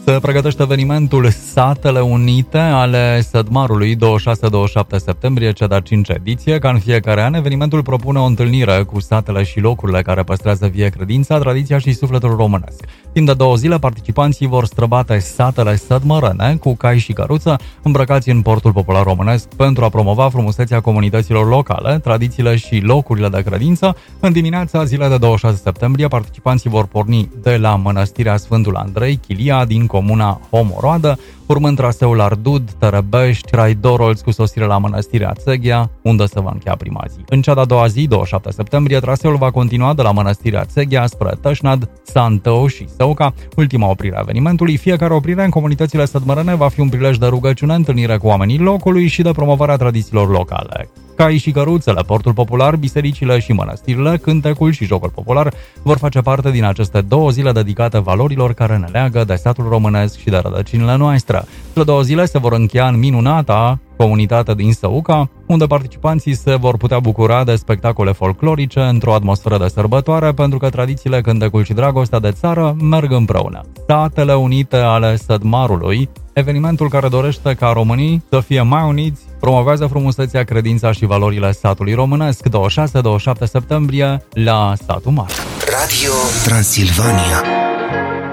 Se pregătește evenimentul Satele Unite ale Sădmarului 26-27 septembrie, cea de-a 5-a ediție. Ca în fiecare an, evenimentul propune o întâlnire cu satele și locurile care păstrează vie credința, tradiția și sufletul românesc. Timp de 2 zile, participanții vor străbate satele sădmărene cu cai și căruță, îmbrăcați în portul popular românesc pentru a promova frumusețea comunităților locale, tradițiile și locurile de credință. În dimineața zilei de 26 septembrie, participanții vor porni de la Mănăstirea Sfântul Andrei, Chilia, din comuna Homoroadă, urmând traseul Ardud, Tărăbești, Raidorolț, cu sosire la Mănăstirea Țeghea, unde se va încheia prima zi. În cea de-a doua zi, 27 septembrie, traseul va continua de la Mănăstirea Țeghea spre Tășnad, Santău și Săuca, ultima oprire a evenimentului. Fiecare oprire în comunitățile sădmărene va fi un prilej de rugăciune, întâlnire cu oamenii locului și de promovarea tradițiilor locale. Cai și căruțele, portul popular, bisericile și mănăstirile, cântecul și jocul popular vor face parte din aceste 2 zile dedicate valorilor care ne leagă de satul românesc și de rădăcinile noastre. Cele 2 zile se vor încheia în minunata comunitate din Săuca, unde participanții se vor putea bucura de spectacole folclorice într-o atmosferă de sărbătoare, pentru că tradițiile, cântecul și dragostea de țară merg împreună. Satele Unite ale Sădmarului, evenimentul care dorește ca românii să fie mai uniți, promovează frumusețea, credința și valorile satului românesc. 26-27 septembrie la Satul Mare. Radio Transilvania.